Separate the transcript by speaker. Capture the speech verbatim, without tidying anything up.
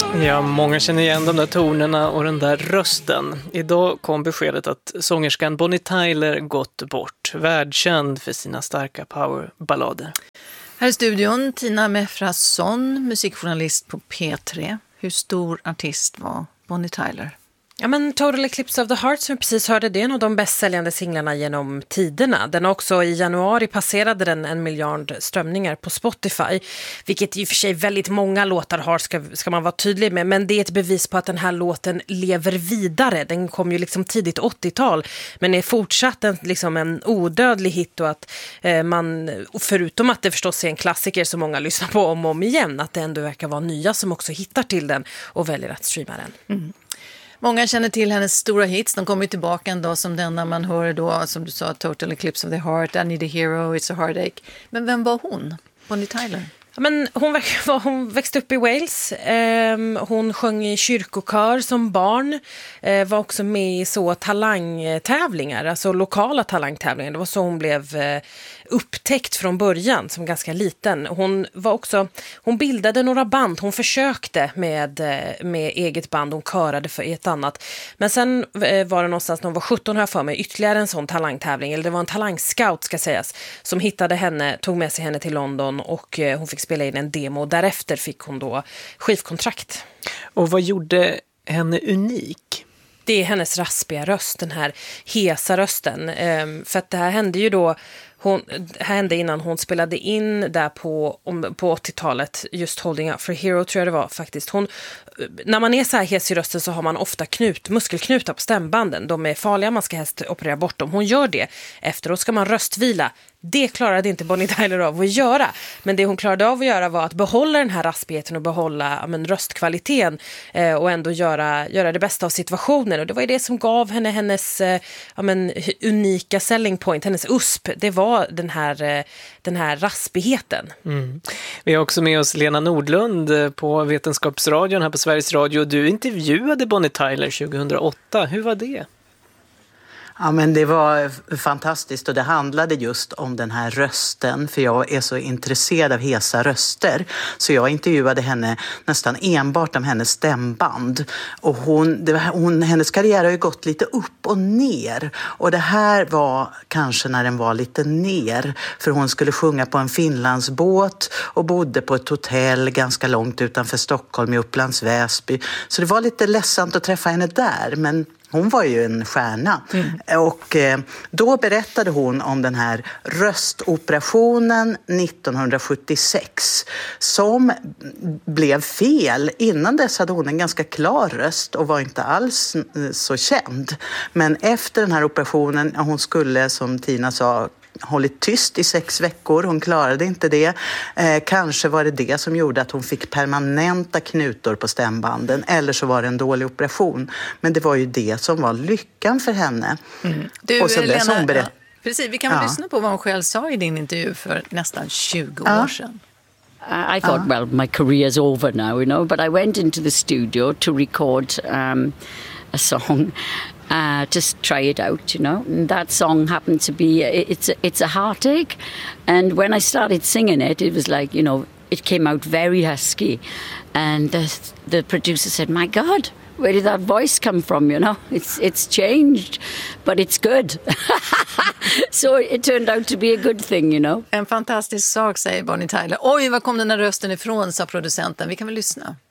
Speaker 1: Ja, många känner igen de där tonerna och den där rösten. Idag kom beskedet att sångerskan Bonnie Tyler gått bort, världskänd för sina starka powerballader.
Speaker 2: Här i studion, Tina Mefrasson, musikjournalist på P tre. Hur stor artist var Bonnie Tyler?
Speaker 3: Ja, men Total Eclipse of the Heart som vi precis hörde, det är en av de bäst säljande singlarna genom tiderna. Den har också i januari passerade den en miljard strömningar på Spotify, vilket i och för sig väldigt många låtar har, ska, ska man vara tydlig med, men det är ett bevis på att den här låten lever vidare. Den kom ju liksom tidigt åttiotal, men är fortsatt en, liksom en odödlig hit, och att eh, man, förutom att det förstås är en klassiker som många lyssnar på om och om igen, att det ändå verkar vara nya som också hittar till den och väljer att streama den.
Speaker 2: Mm. Många känner till hennes stora hits. De kommer ju tillbaka en dag som denna. Man hör då, som du sa, Total Eclipse of the Heart, I Need a Hero, It's a Heartache. Men vem var hon? Bonnie Tyler?
Speaker 3: Men hon, hon växte upp i Wales. Hon sjöng i kyrkokör som barn. Var också med i så talangtävlingar, alltså lokala talangtävlingar. Det var så hon blev upptäckt från början som ganska liten. Hon var också, hon bildade några band. Hon försökte med, med eget band. Hon körade för ett annat. Men sen var det någonstans när hon var sjutton, har jag för mig, ytterligare en sån talangtävling. Eller det var en talangscout, ska sägas, som hittade henne, tog med sig henne till London, och hon fick spela in en demo. Därefter fick hon då skivkontrakt.
Speaker 1: Och vad gjorde henne unik?
Speaker 3: Det är hennes raspiga röst, den här hesa rösten. För att det här hände ju då, hon, det här hände innan hon spelade in där på, på åttiotalet, just Holding Up for a Hero tror jag det var faktiskt. Hon, när man är så här hes i rösten så har man ofta knut, muskelknutar på stämbanden. De är farliga, man ska helst operera bort dem. Hon gör det. Efteråt ska man röstvila. Det klarade inte Bonnie Tyler av att göra. Men det hon klarade av att göra var att behålla den här raspigheten och behålla ja, men, röstkvaliteten eh, och ändå göra, göra det bästa av situationen. Och det var ju det som gav henne hennes eh, ja, men, unika selling point, hennes U S P. Det var den här, eh, den här raspigheten.
Speaker 1: Mm. Vi har också med oss Lena Nordlund på Vetenskapsradion här på Sveriges Radio. Du intervjuade Bonnie Tyler tjugohundraåtta. Hur var det?
Speaker 4: Ja, men det var fantastiskt, och det handlade just om den här rösten, för jag är så intresserad av hesa röster, så jag intervjuade henne nästan enbart om hennes stämband. Och hon, det var, hon, hennes karriär har ju gått lite upp och ner, och det här var kanske när den var lite ner, för hon skulle sjunga på en Finlandsbåt och bodde på ett hotell ganska långt utanför Stockholm i Upplands Väsby, så det var lite ledsamt att träffa henne där, men hon var ju en stjärna. Mm. Och eh, då berättade hon om den här röstoperationen nittonhundrasjuttiosex som blev fel. Innan dess hade hon en ganska klar röst och var inte alls så känd. Men efter den här operationen, hon skulle, som Tina sa, hållit tyst i sex veckor. Hon klarade inte det. Eh, kanske var det det som gjorde att hon fick permanenta knutor på stämbanden. Eller så var det en dålig operation. Men det var ju det som var lyckan för henne. Mm.
Speaker 2: Du,
Speaker 4: och så
Speaker 2: Lena,
Speaker 4: hon berätt...
Speaker 2: ja, precis, vi kan väl ja. lyssna på vad hon själv sa i din intervju för nästan tjugo ja. år sedan.
Speaker 5: I thought, well, my career's over now, you know, but I went into the studio to record um, a song. Uh, just try it out, you know. And that song happened to be, it's a, it's a heartache. And when I started singing it, it was like, you know, it came out very husky. And the, the producer said, my God, where did that voice come from, you know? It's it's changed, but it's good. So it turned out to be a good thing, you know.
Speaker 2: En fantastisk sak, säger Bonnie Tyler. Oj, var kom den här rösten ifrån, sa producenten. Vi kan väl lyssna.